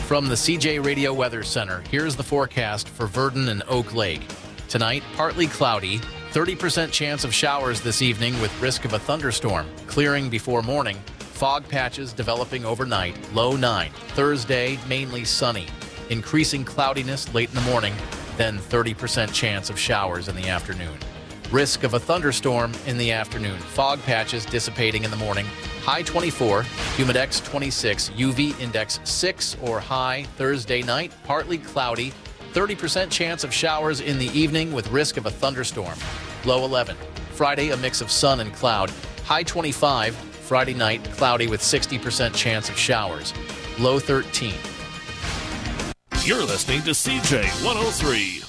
From the CJ Radio Weather Center, here's the forecast for Verdon and Oak Lake. Tonight, partly cloudy, 30% chance of showers this evening with risk of a thunderstorm. Clearing before morning, fog patches developing overnight, low 9. Thursday, mainly sunny. Increasing cloudiness late in the morning, then 30% chance of showers in the afternoon. Risk of a thunderstorm in the afternoon. Fog patches dissipating in the morning. High 24, humidex 26, UV index 6 or high. Thursday night, partly cloudy. 30% chance of showers in the evening with risk of a thunderstorm. Low 11. Friday, a mix of sun and cloud. High 25. Friday night, cloudy with 60% chance of showers. Low 13. You're listening to CJ 103.